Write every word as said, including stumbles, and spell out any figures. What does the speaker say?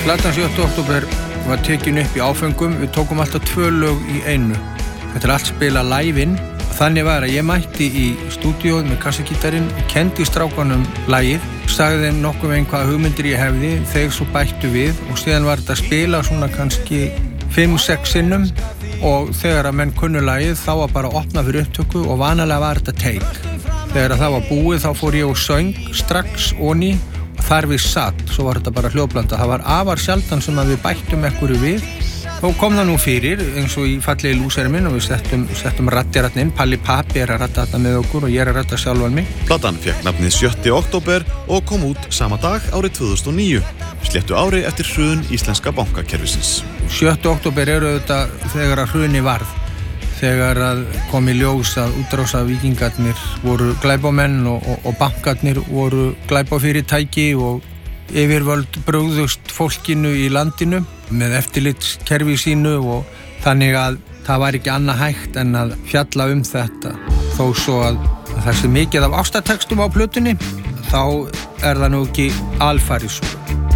Platan sjötta október var tekin upp í áföngum, við tókum alltaf tvö lög í einu. Þetta er allt spila live-in. Þannig var að ég mætti í stúdíóð með kassagítarinn, kendi strákanum lagið, sagði þeim nokkuð með hvaða hugmyndir ég hefði, þeir svo bættu við og síðan var þetta að spila svona kannski fimm sex sinnum og þegar að menn kunnu lagið þá var bara að opna fyrir upptöku og vanalega var þetta take. Þegar að það var búið þá fór ég og söng strax onni og þar við satt, svo var þetta bara hljóðblanda. Það var afar sjaldan sem að við bættum einhverju við. Þá kom það nú fyrir eins og í fallegi lúseri minn og við settum, settum raddiratn inn. Palli Pappi er að radda þetta með okkur og ég er að radda sjálfan mig. Platan fékk nafnið sjötta október og kom út sama dag árið tvö þúsund og níu, sléttu ári eftir hrun íslenska bankakerfisins. sjötta október eru þetta þegar að hruni varð, þegar að kom í ljós að útrásavíkingarnir voru glæpamenn og, og, og bankarnir voru glæpafyrirtæki og yfirvöld brugðust fólkinu í landinu með eftirlitskerfi sínu og þannig að það var ekki annað hægt en að fjalla um þetta. Þó svo að það sé mikið af ástartextum á plötunni, þá er það nú ekki alfarið svo.